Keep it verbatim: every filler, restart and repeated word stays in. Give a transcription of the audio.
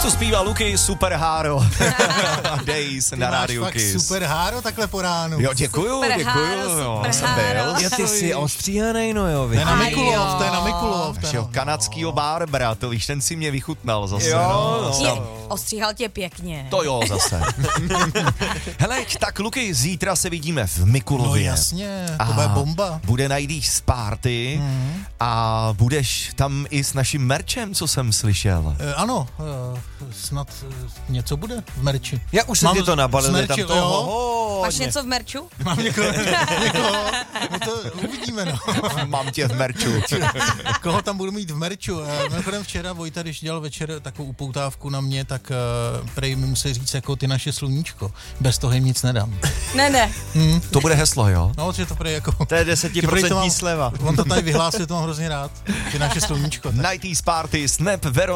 Co zpívá Luky, Super Háro. Days na rádiu Kiss. Super Háro takhle po ránu. Jo, děkuju, Super děkuju. Háro, Jo, Super jsem Háro. byl. Jo, ty jsi ostříhanej, no jo. To je na Aj Mikulov, jo. to je na Mikulov. to je Našeho na- kanadskýho Barbara, to víš, ten si mě vychutnal zase. Jo, no. no. Je, ostříhal tě pěkně. To jo, zase. Hele, tak Luky, zítra se vidíme v No Mikulově. jasně, to A bude bomba. Bude na Jdýš party mm. a budeš tam i s naším merčem, co jsem slyšel. E, ano, e, snad e, něco bude v merči. Já už jsem ti to nabalili, tam toho jo? Máš hodně. něco v merču? Mám někoho, někoho, no to uvidíme, no. Mám tě v merču. Koho tam budu mít v merču? E, Mimochodem včera Vojta, když dělal večer takovou upoutávku na mě, tak e, prej mi musí říct jako ty naše sluníčko. Bez toho jim nic nedám. Ne, ne. Hm? To bude heslo, jo? No, že to prej jako... To je Ty prej to desetiprocentní mám- sleva. On to tady vyhlásil, to mám hrozně rád. Ty naše sluníčko. Tak. Nighties Party, Snap, Vero